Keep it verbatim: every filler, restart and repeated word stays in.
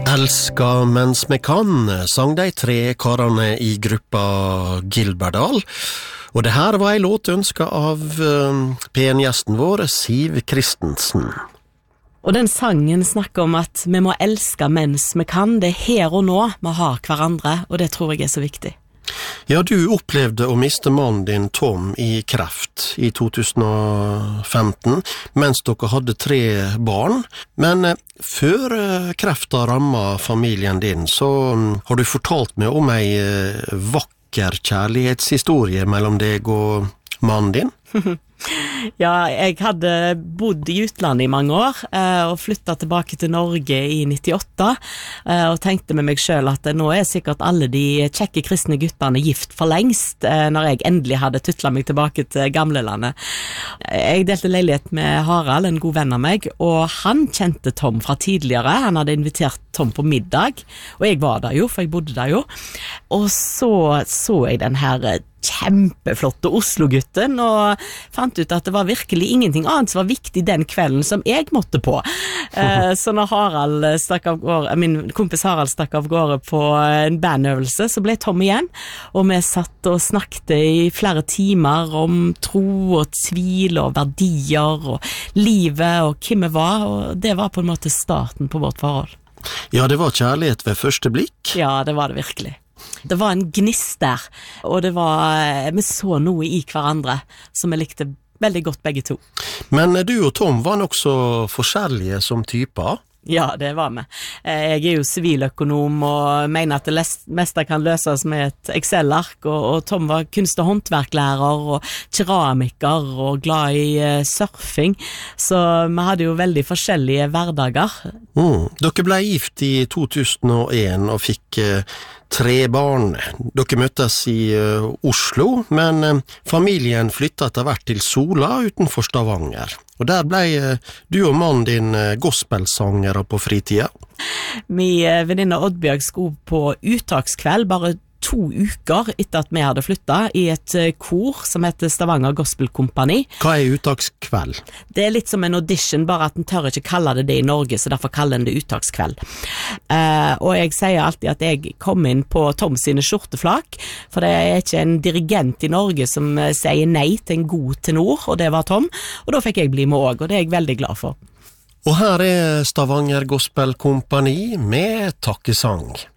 Elska mens me kan, sang de tre karene i gruppa Gilberdal. Og det her var ei låt ønska av uh, P en-gjesten vår, Siv Christensen. Og den sangen snakker om at vi må elske mens vi kan. Det er her og nå vi har hverandre, og det tror jeg er så viktig. Ja, du opplevde å miste mannen din Tom i kreft i to tusen og femten, mens dere hadde tre barn. Men eh, før eh, krefta ramma familien din, så um, har du fortalt meg om ei eh, vakker kjærlighetshistorie mellom deg og mannen din. Ja, jeg hadde bodd i utlandet i mange år eh, og flyttet tilbake til Norge i nittiåtte eh, og tenkte med meg selv at nå er sikkert alle de kjekke kristne guttene gift for lengst eh, når jeg endelig hadde tutlet meg tilbake til gamlelandet. Jeg delte leilighet med Harald, en god venn av meg, og han kjente Tom fra tidligere. Han hadde invitert Tom på middag, og jeg var der jo, for jeg bodde der jo. Og så så jeg den her kjempeflotte Oslo-gutten og fant ut at det var virkelig ingenting annet som var viktig den kvelden som jeg måtte på. Eh, så når Harald stakk av gårde, min kompis Harald stakk av gårde på en bandøvelse, så ble Tom igjen, og vi satt og snakket i flere timer om tro og tvil og verdier og livet og hvem vi var, og det var på en måte starten på vårt forhold. Ja, det var kjærlighet ved første blikk. Ja, det var det virkelig. Det var en gnist der, og det var, vi så noe i hverandre som vi likte veldig godt begge to. Men du og Tom var nok så forskjellige som typer. Ja, det var vi. Jeg er jo siviløkonom og mener at det meste kan løses med et Excel-ark, og, og Tom var kunst- og håndverklærer og keramiker og glad i uh, surfing, så vi hadde jo veldig forskjellige hverdager. Mm. Dere ble gift i to tusen og en og fikk uh, tre barn. Dere møttes i uh, Oslo, men uh, familien flyttet etter hvert til Sola utenfor Stavanger. Og der ble uh, du og mannen din uh, gospelsangere på fritida. Min uh, venninne Oddbjørg sko på uttakskveld bare to uker etter at vi hadde flyttet i et uh, kor som heter Stavanger Gospel Company. Hva er uttakskveld? Det er litt som en audition, bare at den tør ikke kalle det det i Norge, så derfor kaller den det uttakskveld. Uh, og jeg sier alltid at jeg kom inn på Tom sine skjorteflak, for det er ikke en dirigent i Norge som uh, sier nei til en god tenor, og det var Tom, og da fikk jeg bli med også, og det er jeg veldig glad for. Og her er Stavanger Gospel Company med takkesang.